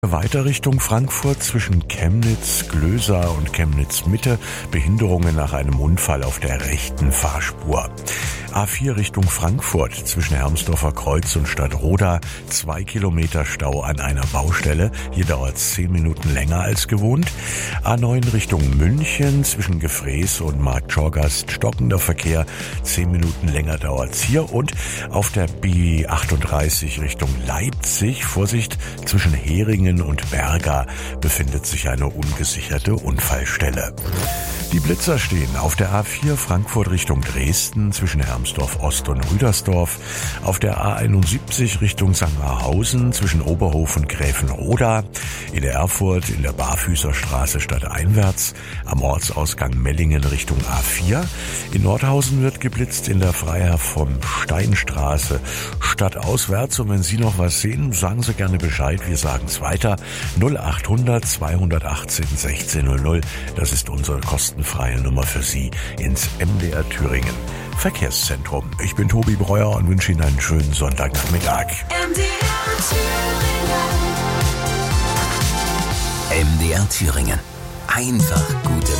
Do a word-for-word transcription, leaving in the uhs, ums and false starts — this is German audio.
Weiter Richtung Frankfurt zwischen Chemnitz, Glösa und Chemnitz Mitte. Behinderungen nach einem Unfall auf der rechten Fahrspur. A vier Richtung Frankfurt zwischen Hermsdorfer Kreuz und Stadtroda. Zwei Kilometer Stau an einer Baustelle. Hier dauert es zehn Minuten länger als gewohnt. A neun Richtung München zwischen Gefrees und Markt Schorgast. Stockender Verkehr. Zehn Minuten länger dauert's hier. Und auf der B achtunddreißig Richtung Leipzig. Vorsicht, zwischen Heringen und Berga befindet sich eine ungesicherte Unfallstelle. Die Blitzer stehen auf der A vier Frankfurt Richtung Dresden zwischen Hermsdorf Ost und Rüdersdorf, auf der A einundsiebzig Richtung Sankt Marhausen zwischen Oberhof und Gräfenroda, in Erfurt in der Barfüßerstraße stadteinwärts, am Ortsausgang Mellingen Richtung A vier, in Nordhausen wird geblitzt in der Freiherr vom Steinstraße stadtauswärts, und wenn Sie noch was sehen, sagen Sie gerne Bescheid, wir sagen es weiter. null achthundert zweihundertachtzehn sechzehn null null, das ist unsere kostenfreie Nummer für Sie ins M D R Thüringen Verkehrszentrum. Ich bin Tobi Breuer und wünsche Ihnen einen schönen Sonntagnachmittag. M D R Thüringen. M D R Thüringen. Einfach gute